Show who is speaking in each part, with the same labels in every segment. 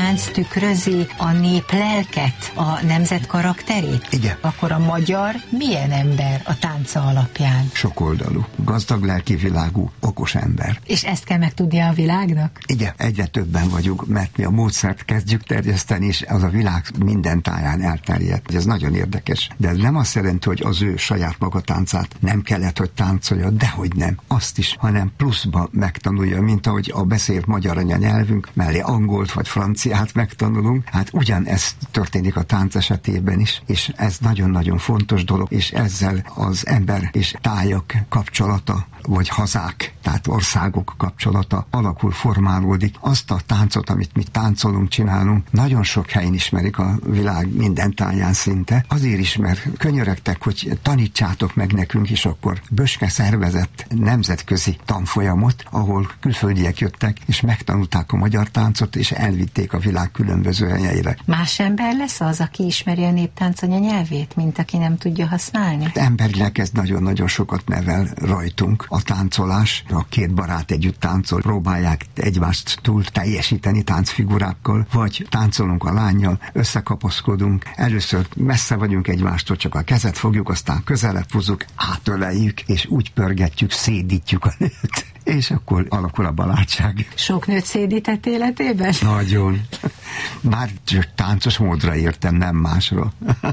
Speaker 1: tánc tükrözi a nép lelket, a nemzet karakterét?
Speaker 2: Igen.
Speaker 1: Akkor a magyar milyen ember a tánca alapján?
Speaker 2: Sokoldalú, gazdag lelkivilágú, okos ember.
Speaker 1: És ezt kell megtudnia a világnak?
Speaker 2: Igen, egyre többen vagyunk, mert mi a módszert kezdjük terjeszteni, és az a világ minden táján elterjedt. Ez nagyon érdekes. De ez nem azt jelenti, hogy az ő saját maga táncát nem kellett, hogy táncolja, dehogy nem. Azt is, hanem pluszba megtanulja, mint ahogy a beszélt magyar anyanyelvünk mellé angolt vagy franciát megtanulunk. Hát ugyanez történik a tánc esetében is, és ez nagyon-nagyon fontos dolog, és ezzel az ember és tájak kapcsolata, vagy hazák, tehát országok kapcsolata alakul, formálódik. Azt a táncot, amit mi táncolunk, csinálunk, nagyon sok helyen ismerik a világ minden táján szinte. Azért is, mert könyörögtek, hogy tanítsátok meg nekünk is, akkor Böske szervezett nemzetközi tanfolyamot, ahol külföldiek jöttek, és megtanulták a magyar táncot, és elvitték a világ különböző helyeire.
Speaker 1: Más ember lesz az, aki ismeri a néptánc anyanyelvét, mint aki nem tudja használni?
Speaker 2: Emberileg ez nagyon-nagyon sokat nevel rajtunk. A táncolás, a két barát együtt táncol, próbálják egymást túl teljesíteni táncfigurákkal, vagy táncolunk a lánnyal, összekapaszkodunk, először messze vagyunk egymástól, csak a kezet fogjuk, aztán közelebb húzzuk, átöleljük, és úgy pörgetjük, szédítjük a nőt. És akkor alakul a barátság.
Speaker 1: Sok nőt szédített életében?
Speaker 2: Nagyon. Már csak táncos módra értem, nem másra.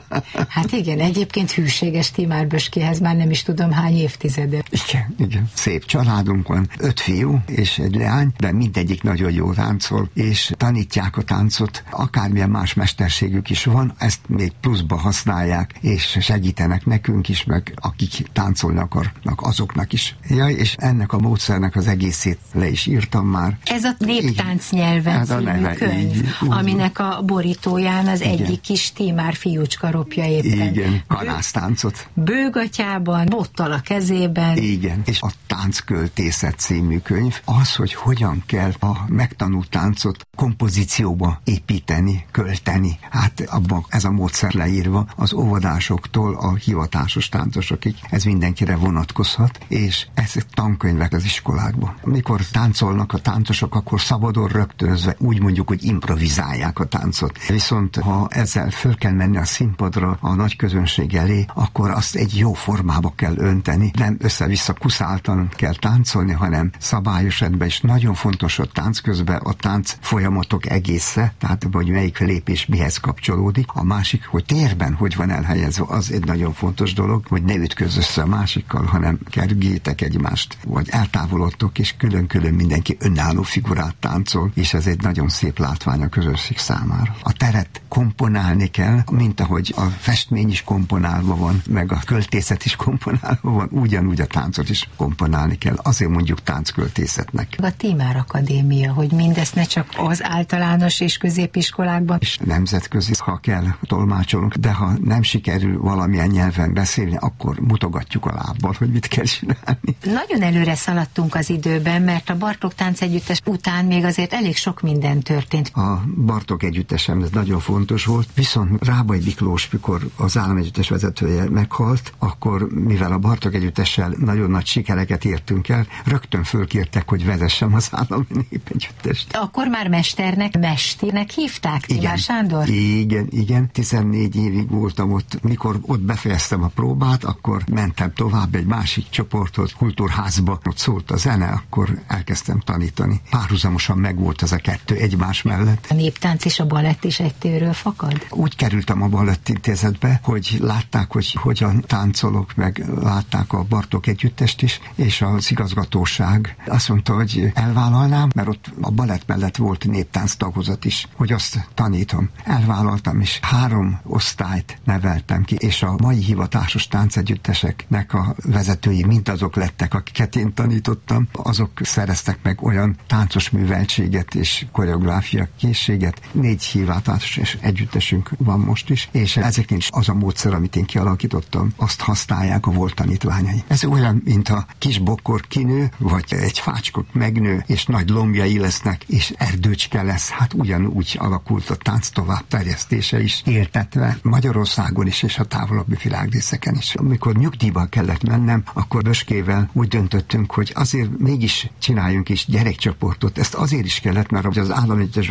Speaker 1: Hát igen, egyébként hűséges Timár Böskéhez már nem is tudom hány évtizede.
Speaker 2: Igen. Szép családunk van, 5 fiú és egy leány, de mindegyik nagyon jó táncol, és tanítják a táncot, akármilyen más mesterségük is van, ezt még pluszba használják, és segítenek nekünk is, meg akik táncolni akarnak, azoknak is. Jaj, és ennek a módszernek az egészét le is írtam már.
Speaker 1: Ez a Néptánc nyelven című könyv, aminek a borítóján az egyik kis Timár fiúcska ropja éppen.
Speaker 2: Igen, kanásztáncot.
Speaker 1: Bőgatyában, bottal a kezében.
Speaker 2: Igen, és a Táncköltészet című könyv az, hogy hogyan kell a megtanult táncot kompozícióba építeni, költeni. Hát abban ez a módszer leírva az óvodásoktól a hivatásos táncosokig. Ez mindenkire vonatkozhat, és ezek tankönyvek az iskolákban. Amikor táncolnak a táncosok, akkor szabadon rögtönözve úgy mondjuk, hogy improvizálják a táncot. Viszont ha ezzel föl kell menni a színpadra a nagy közönség elé, akkor azt egy jó formába kell önteni. Nem össze-vissza kuszáltan kell táncolni, hanem szabályos rendben, és nagyon fontos a tánc közben a tánc folyamatok egésze, tehát vagy melyik lépés mihez kapcsolódik. A másik, hogy térben hogy van elhelyezve, az egy nagyon fontos dolog, hogy ne ütközz össze a másikkal, hanem kerüljétek egymást, vagy eltávolodtok, és külön-külön mindenki önálló figurát táncol, és ez egy nagyon szép látvány a közönség számára. A teret komponálni kell, mint ahogy a festmény is komponálva van, meg a költészet is komponálva van, ugyanúgy a táncot is komponálni kell. Azért mondjuk táncköltészetnek.
Speaker 1: A Timár Akadémia, hogy mindezt ne csak az általános és középiskolákban.
Speaker 2: És nemzetközi, ha kell, tolmácsolunk, de ha nem sikerül valamilyen nyelven beszélni, akkor mutogatjuk a lábbal, hogy mit kell csinálni.
Speaker 1: Nagyon előre szaladtunk az időben, mert a Bartók Táncegyüttes után még azért elég sok minden történt.
Speaker 2: A Bartók Együttesem ez nagyon fontos volt, viszont Rábai Miklós, mikor az államegyüttes vezetője meghalt, akkor mivel a Bartók Együttessel nagyon nagy sikereket értünk el, rögtön fölkértek, hogy vezessem az állami népegyüttest.
Speaker 1: Akkor már mesternek hívták, Timár Sándor?
Speaker 2: Igen, 14 évig voltam ott. Mikor ott befejeztem a próbát, akkor mentem tovább egy másik csoportot, kultúrházba, ott szólt a zene, akkor elkezdtem tanítani. Párhuzamosan megvolt ez a kettő egymás mellett.
Speaker 1: A néptánc és a balett is egy tőről fakad?
Speaker 2: Úgy kerültem a balettintézetbe, hogy látták, hogy hogyan táncolok, meg látták a Bartók Együttest is, és az igazgatóság azt mondta, hogy elvállalnám, mert ott a balett mellett volt néptánc tagozat is, hogy azt tanítom. Elvállaltam, és 3 osztályt neveltem ki, és a mai hivatásos táncegyütteseknek a vezetői mindazok lettek, akiket én tanítottam, azok szereztek meg olyan táncos műveltséget és koreográfia készséget. 4 hivatásos és együttesünk van most is, és ezeknél is az a módszer, amit én kialakítottam, azt használják a volt tanítványai. Ez olyan, mint a kis bokor kinő, vagy egy fácskot megnő, és nagy lombjai lesznek, és erdőcske lesz. Hát ugyanúgy alakult a tánc tovább terjesztése is, éltetve Magyarországon is, és a távolabbi világrészeken is. Amikor nyugdíjba kellett mennem, akkor Böskével úgy döntöttünk, hogy azért mégis csináljunk is gyerekcsoportot. Ezt azért is kellett, mert az államegyüttesben, amikor dolgoztam,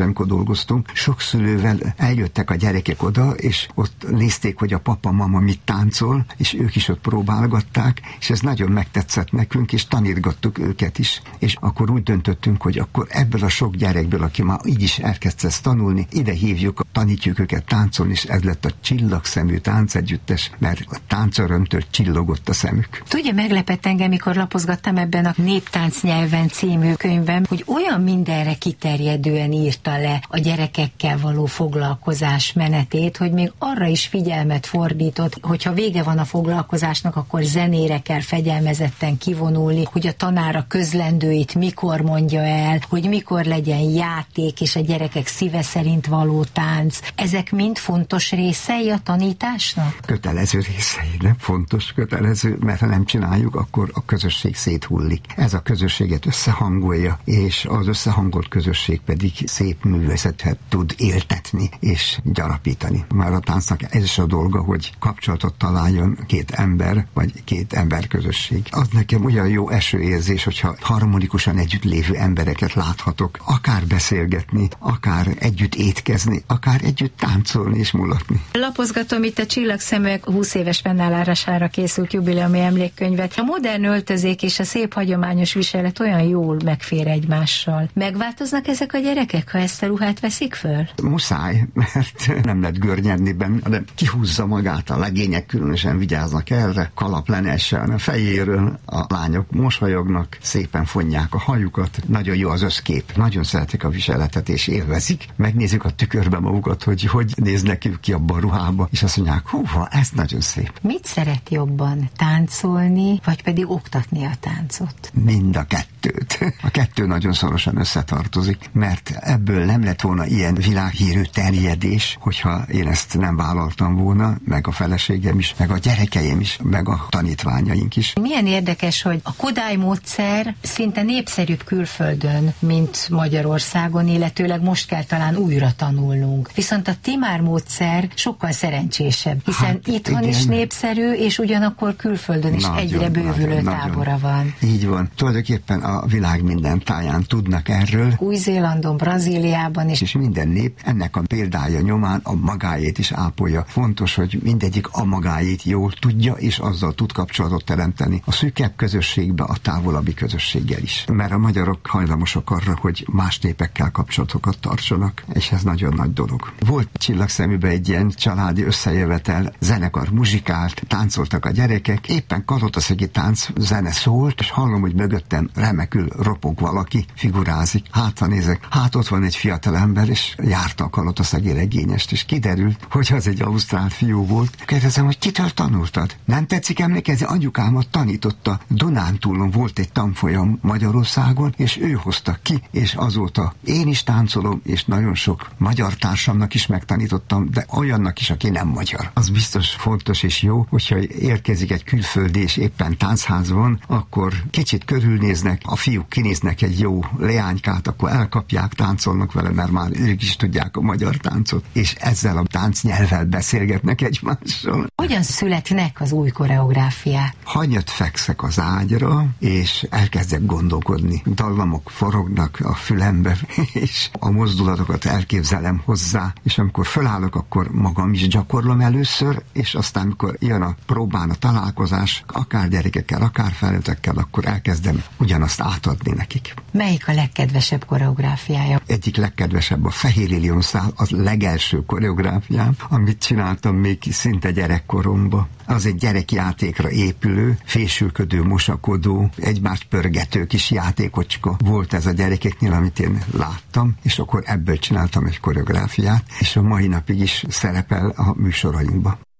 Speaker 2: dolgoztunk, sok szülővel eljöttek a gyerekek oda, és ott nézték, hogy a papa-mama mit táncol, és ők is ott próbálgatták, és ez nagyon megtetszett nekünk, és tanítgattuk őket is. És akkor úgy döntöttünk, hogy akkor ebből a sok gyerekből, aki már így is elkezdte ezt tanulni, ide hívjuk, tanítjuk őket táncolni, és ez lett a Csillagszemű táncegyüttes, mert a táncörömtől csillogott a szemük.
Speaker 1: Tudja, meglepett engem, mikor lapozgattam ebben a Néptánc nyelven című könyvben, hogy olyan mindenre kiterjedően írta le a gyerekekkel való foglalkozás menetét, hogy még arra is figyelmet fordított, hogyha vége van a foglalkozásnak, akkor zenére kell fegyelmezetten kivonulni, hogy a tanár a közlendőit mikor mondja el, hogy mikor legyen játék és a gyerekek szíve szerint való tánc. Ezek mind fontos részei a tanításnak?
Speaker 2: Kötelező részei, nem fontos, kötelező, mert ha nem csináljuk, akkor a közösség széthullik. Ez a közösséget összehangolja, és az összehangolt közösség pedig szép művészetet tud éltetni és gyarapítani. Már a táncnak ez is a dolga, hogy kapcsolatot találjon két ember, vagy két emberközösség. Az nekem olyan jó esőérzés, hogyha harmonikusan együtt lévő embereket láthatok, akár beszélgetni, akár együtt étkezni, akár együtt táncolni és mulatni.
Speaker 1: Lapozgatom itt a Csillagszeműek 20 éves fennállására készült jubileumi emlékkönyvet. A modern öltözék és a szép hagyományos viselet olyan jól megfér egymással. Megváltoznak ezek a gyerekek, ha ezt a ruhát veszik föl?
Speaker 2: Muszáj, mert nem lehet görnyedni benne, hanem kihúzza magát, a legények különösen vigyáznak erre, kalaplenesen a fejéről, a lányok mosolyognak, szépen fonják a hajukat, nagyon jó az összkép, nagyon szeretik a viseletet és élvezik, megnézik a tükörbe magukat, hogy néznek ki abban a ruhába, és azt mondják, húha, ez nagyon szép.
Speaker 1: Mit szeret jobban, táncolni, vagy pedig oktatni a táncot?
Speaker 2: Mind a kettőt. A kettő nagyon szorosan összetartozik, mert ebből nem lett volna ilyen világhírű terjedés, hogyha én ezt nem vállaltam volna, meg a feleségem is, meg a gyerekeim is, meg a tanítványaink is.
Speaker 1: Milyen érdekes, hogy a Kodály módszer szinte népszerűbb külföldön, mint Magyarországon, illetőleg most kell talán újra tanulnunk. Viszont a Timár módszer sokkal szerencsésebb, hiszen itthon is népszerű, és ugyanakkor külföldön is egyre bővülő tábora van.
Speaker 2: Így van. Tulajdonképpen a világ minden táján tudnak erről.
Speaker 1: Új-Zélandon, Brazíliában is.
Speaker 2: És minden nép ennek a példája nyomán a magáét is ápolja. Fontos, hogy mindegyik a magáét jól tudja, és azzal tud kapcsolatot teremteni a szűkebb közösségbe, a távolabbi közösséggel is. Mert a magyarok hajlamosak arra, hogy más népekkel kapcsolatokat tartsanak, és ez nagyon nagy dolog. Volt Csillagszeműben egy ilyen családi összejövetel, zenekar muzsikált, táncoltak a gyerekek, éppen kalotaszegi tánc zene szólt, és hallom, hogy mögöttem remekül ropog valaki, figurázik. Hátra nézek, hát ott van egy fiatal ember, és járta a kalotaszegi regényest, és kiderült, hogy az egy ausztrál fiú volt. Kérdezem, hogy kitől tanultad? Nem tetszik emlékezni, anyukámat tanította. Dunántúlon volt egy tanfolyam Magyarországon, és ő hozta ki, és azóta én is táncolom, és nagyon sok magyar társamnak is megtanítottam, de olyannak is, aki nem magyar. Az biztos fontos és jó, hogyha érkezik egy külföldi, és éppen táncház van, akkor kicsit körülnéznek, a fiúk kinéznek egy jó leánykát, akkor elkapják, táncolnak vele, mert már ők is tudják a magyar táncot, és ezzel a táncnyelvvel beszélgetnek egymással.
Speaker 1: Hogyan születnek az új koreográfiák?
Speaker 2: Hanyat fekszek az ágyra, és elkezdek gondolkodni. Dallamok forognak a fülembe, és a mozdulatokat elképzelem hozzá, és amikor fölállok, akkor magam is gyakorlom először, és aztán, amikor jön a próbán a találkozás, akár gyerekekkel, akár felnőttekkel, akkor elkezdem ugyanazt átadni nekik.
Speaker 1: Melyik a legkedvesebb koreográfiája?
Speaker 2: Egyik legkedvesebb a Fehér Lilium szál, az legelső koreográfiám, amit csináltam még szinte gyerekkoromban. Az egy gyerekjátékra épülő, fésülködő, mosakodó, egymást pörgető kis játékocska volt ez a gyerekeknél, amit én láttam, és akkor ebből csináltam egy koreográfiát, és a mai napig is szerepel a műsorainkban.